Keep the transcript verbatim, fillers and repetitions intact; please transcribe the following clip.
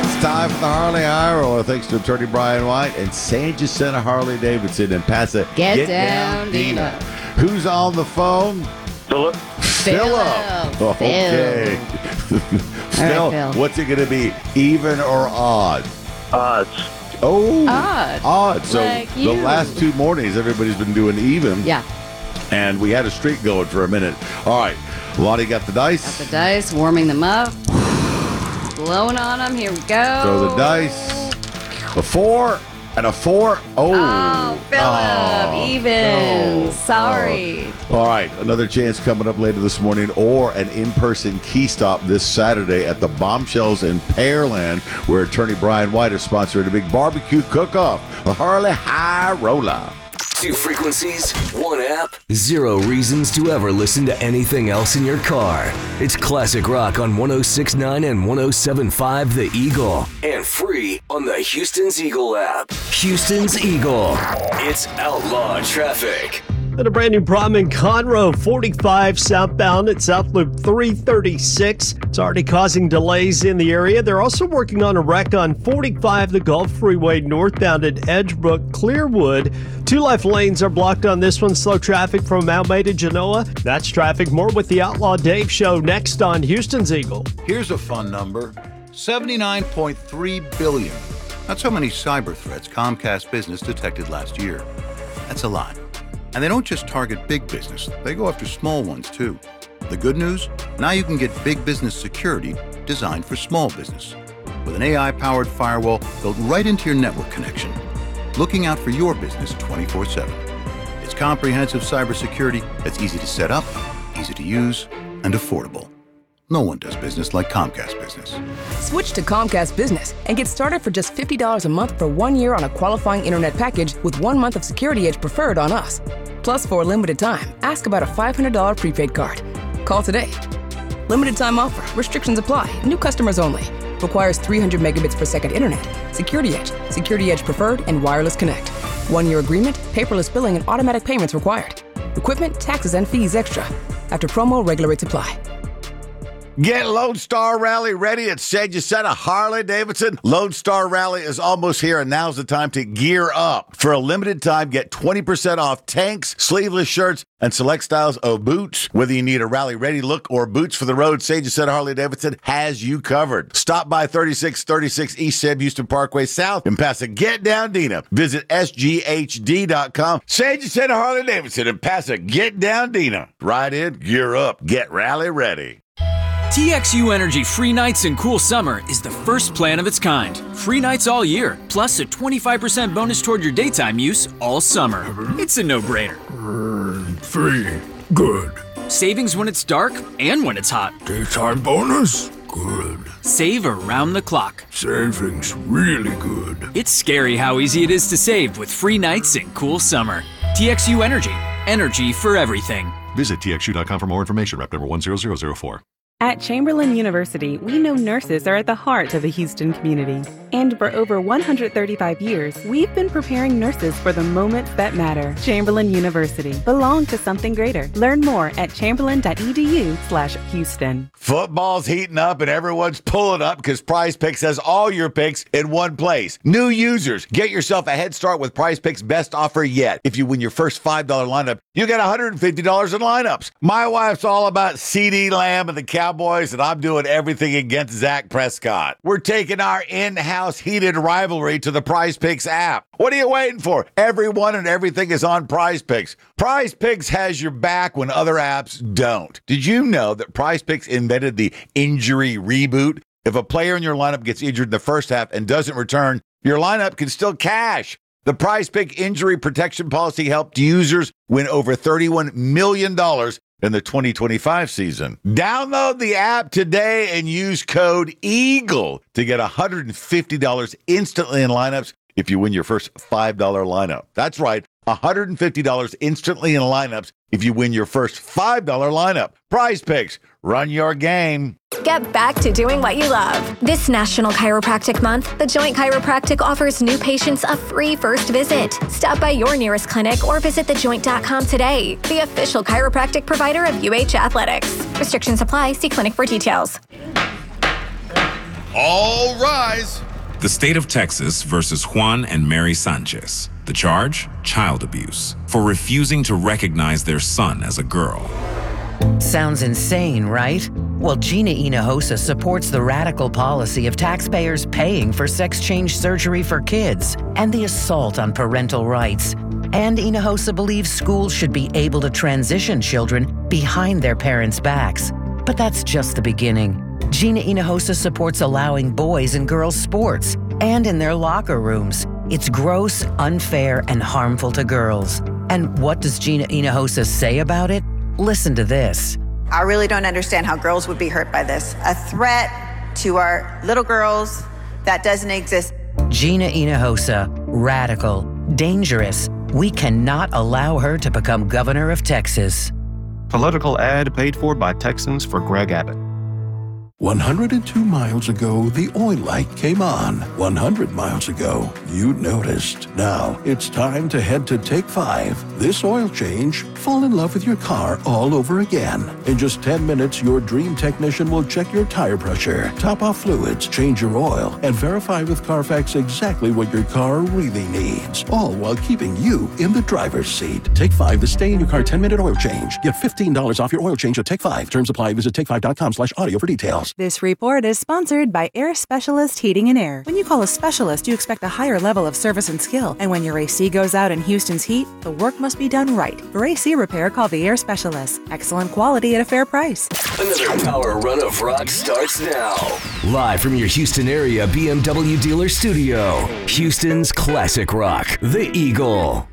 It's time for the Harley High Roller. Thanks to attorney Brian White and San Jacinto Harley Davidson in Pasadena. Get, Get down, down Dina. Who's on the phone? Philip. Philip. Phil. Okay. Phil, right, Phil. What's it going to be? Even or odd? Odds. Oh, Odd. Odd. So Like the you. last two mornings, everybody's been doing even. Yeah. And we had a streak going for a minute. All right. Lonnie got the dice. Got the dice, warming them up. Blowing on them. Here we go. Throw the dice. A four and a four. Oh. Oh, Philip. Oh, Even. no. Sorry. Oh. All right. Another chance coming up later this morning or an in-person key stop this Saturday at the Bombshells in Pearland, where attorney Brian White is sponsoring a big barbecue cook-off. The Harley High Roller. Two frequencies, one app, zero reasons to ever listen to anything else in your car. It's classic rock on one oh six point nine and one oh seven point five The Eagle. And free on the Houston's Eagle app. Houston's Eagle. It's outlaw traffic. And a brand new problem in Conroe, forty-five southbound at South Loop three thirty-six. It's already causing delays in the area. They're also working on a wreck on forty-five, the Gulf Freeway northbound at Edgebrook, Clearwood. Two left lanes are blocked on this one. Slow traffic from Mount May to Genoa. That's traffic. More with the Outlaw Dave Show next on Houston's Eagle. Here's a fun number, seventy-nine point three billion. That's how many cyber threats Comcast Business detected last year. That's a lot. And they don't just target big business, they go after small ones too. The good news? Now you can get big business security designed for small business. With an A I-powered firewall built right into your network connection, looking out for your business twenty-four seven. It's comprehensive cybersecurity that's easy to set up, easy to use, and affordable. No one does business like Comcast Business. Switch to Comcast Business and get started for just fifty dollars a month for one year on a qualifying internet package with one month of Security Edge preferred on us. Plus, for a limited time, ask about a five hundred dollars prepaid card. Call today. Limited time offer. Restrictions apply. New customers only. Requires three hundred megabits per second internet. Security Edge, Security Edge preferred, and wireless connect. One-year agreement, paperless billing, and automatic payments required. Equipment, taxes, and fees extra. After promo, regular rates apply. Get Lone Star Rally ready at San Jacinto Harley Davidson. Lone Star Rally is almost here, and now's the time to gear up. For a limited time, get twenty percent off tanks, sleeveless shirts, and select styles of boots. Whether you need a rally-ready look or boots for the road, San Jacinto Harley Davidson has you covered. Stop by thirty-six thirty-six East Sam Houston Parkway South in Pasadena. Get down, Dina. Visit S G H D dot com. San Jacinto Harley Davidson in Pasadena. Get down, Dina. Ride in, gear up, get rally ready. T X U Energy Free Nights and Cool Summer is the first plan of its kind. Free nights all year, plus a twenty-five percent bonus toward your daytime use all summer. It's a no-brainer. Free. Good. Savings when it's dark and when it's hot. Daytime bonus? Good. Save around the clock. Savings really good. It's scary how easy it is to save with free nights and cool summer. T X U Energy. Energy for everything. Visit T X U dot com for more information. Rep number one zero zero zero four. At Chamberlain University, we know nurses are at the heart of the Houston community. And for over one hundred thirty-five years, we've been preparing nurses for the moments that matter. Chamberlain University. Belong to something greater. Learn more at chamberlain.edu slash Houston. Football's heating up and everyone's pulling up because Prize Picks has all your picks in one place. New users, get yourself a head start with Prize Picks' best offer yet. If you win your first five dollars lineup, you get one hundred fifty dollars in lineups. My wife's all about CeeDee Lamb and the Cowboys, and I'm doing everything against Dak Prescott. We're taking our in-house heated rivalry to the Prize Picks app. What are you waiting for? Everyone and everything is on Prize Picks. Prize Picks has your back when other apps don't. Did you know that Prize Picks invented the injury reboot? If a player in your lineup gets injured in the first half and doesn't return, your lineup can still cash. The Prize Pick injury protection policy helped users win over thirty-one million dollars in the twenty twenty-five season. Download the app today and use code EAGLE to get one hundred fifty dollars instantly in lineups if you win your first five dollars lineup. That's right, one hundred fifty dollars instantly in lineups if you win your first five dollars lineup. Prize Picks, run your game. Get back to doing what you love. This National Chiropractic Month, The Joint Chiropractic offers new patients a free first visit. Stop by your nearest clinic or visit the joint dot com today, the official chiropractic provider of U H Athletics. Restrictions apply. See clinic for details. All rise. The state of Texas versus Juan and Mary Sanchez. The charge? Child abuse for refusing to recognize their son as a girl. Sounds insane, right? Well, Gina Hinojosa supports the radical policy of taxpayers paying for sex change surgery for kids and the assault on parental rights. And Hinojosa believes schools should be able to transition children behind their parents' backs. But that's just the beginning. Gina Hinojosa supports allowing boys and girls sports and in their locker rooms. It's gross, unfair, and harmful to girls. And what does Gina Hinojosa say about it? Listen to this. I really don't understand how girls would be hurt by this. A threat to our little girls that doesn't exist. Gina Hinojosa, radical, dangerous. We cannot allow her to become governor of Texas. Political ad paid for by Texans for Greg Abbott. one hundred two miles ago, the oil light came on. one hundred miles ago, you noticed. Now, it's time to head to Take five. This oil change, fall in love with your car all over again. In just ten minutes, your dream technician will check your tire pressure, top off fluids, change your oil, and verify with Carfax exactly what your car really needs. All while keeping you in the driver's seat. Take five, the stay-in-your-car ten-minute oil change. Get fifteen dollars off your oil change at Take five. Terms apply. Visit take five dot com slash audio for details. This report is sponsored by Air Specialist Heating and Air. When you call a specialist, you expect a higher level of service and skill. And when your A C goes out in Houston's heat, the work must be done right. For A C repair, call the Air Specialist. Excellent quality at a fair price. Another power run of rock starts now. Live from your Houston area B M W dealer studio. Houston's classic rock, The Eagle.